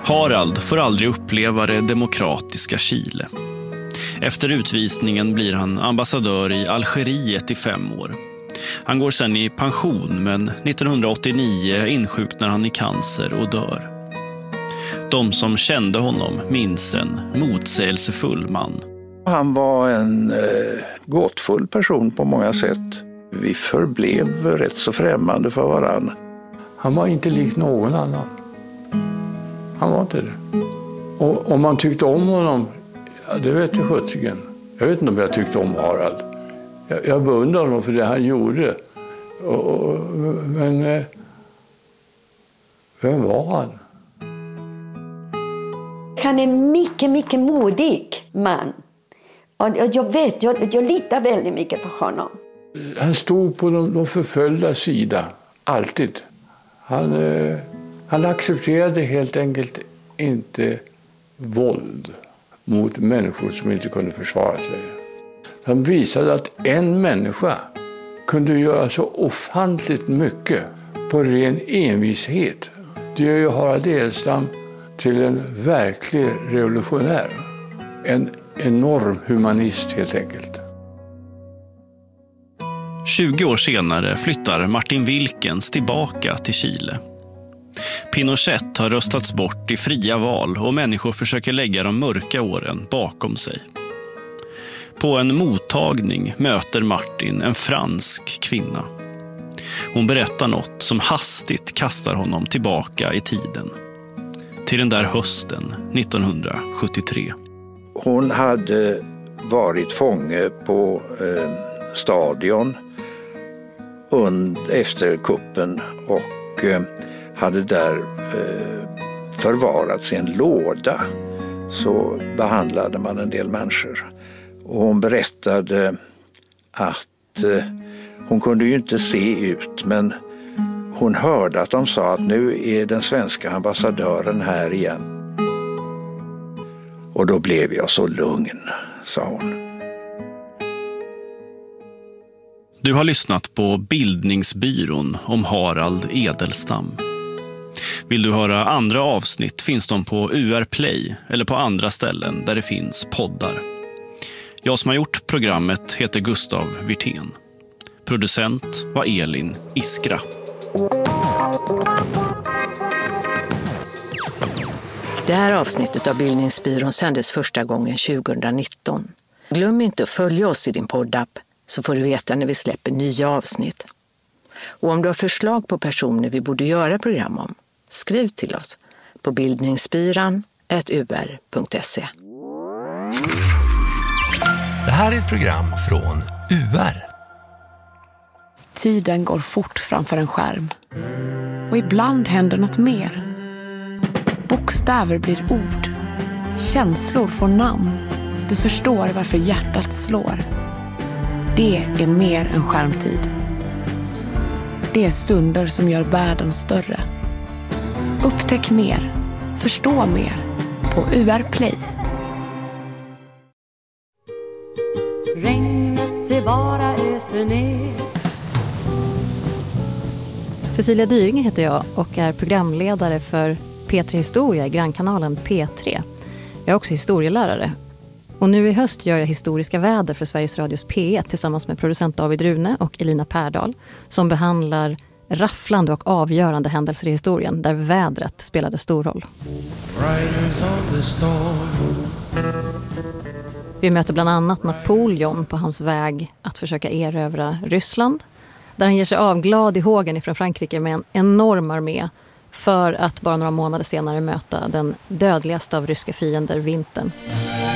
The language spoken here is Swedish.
Harald får aldrig uppleva det demokratiska Chile. Efter utvisningen blir han ambassadör i Algeriet i 5 år. Han går sedan i pension, men 1989 insjuknar han i cancer och dör. De som kände honom minns en motsägelsefull man. Han var en gåtfull person på många sätt. Vi förblev rätt så främmande för varann. Han var inte lik någon annan. Han var inte det. Och om man tyckte om honom, ja, det vet jag sjuttsigen. Jag vet inte om jag tyckte om Harald. Jag beundrar honom för det han gjorde. Men vem var han? Han är mycket modig man. Och jag litar väldigt mycket på honom. Han stod på de förföljda sida, alltid. Han accepterade helt enkelt inte våld mot människor som inte kunde försvara sig. Han visade att en människa kunde göra så ofantligt mycket på ren envishet. Det gör ju Harald Edelstam till en verklig revolutionär. En enorm humanist helt enkelt. 20 år senare flyttar Martin Wilkens tillbaka till Chile. Pinochet har röstats bort i fria val och människor försöker lägga de mörka åren bakom sig. På en mottagning möter Martin en fransk kvinna. Hon berättar något som hastigt kastar honom tillbaka i tiden. Till den där hösten 1973. Hon hade varit fånge på stadion efter kuppen och hade där förvarats i en låda. Så behandlade man en del människor. Och hon berättade att hon kunde ju inte se ut, men hon hörde att de sa att nu är den svenska ambassadören här igen. Och då blev jag så lugn, sa hon. Du har lyssnat på Bildningsbyrån om Harald Edelstam. Vill du höra andra avsnitt finns de på UR Play eller på andra ställen där det finns poddar. Jag som har gjort programmet heter Gustav Wirtén. Producent var Elin Iskra. Det här avsnittet av Bildningsbyrån sändes första gången 2019. Glöm inte att följa oss i din poddapp så får du veta när vi släpper nya avsnitt. Och om du har förslag på personer vi borde göra program om, skriv till oss på bildningsbyran@ur.se. Det här är ett program från UR. Tiden går fort framför en skärm. Och ibland händer något mer. Bokstäver blir ord. Känslor får namn. Du förstår varför hjärtat slår. Det är mer än skärmtid. Det är stunder som gör världen större. Upptäck mer. Förstå mer på UR Play. Regnet det bara öser ner. Cecilia Dyring heter jag och är programledare för P3 Historia i grannkanalen P3. Jag är också historielärare. Och nu i höst gör jag historiska väder för Sveriges Radios P1 tillsammans med producent David Rune och Elina Pärdal som behandlar rafflande och avgörande händelser i historien där vädret spelade stor roll. Vi möter bland annat Napoleon på hans väg att försöka erövra Ryssland, där han ger sig av glad i hågen ifrån Frankrike med en enorm armé för att bara några månader senare möta den dödligaste av ryska fiender, vintern.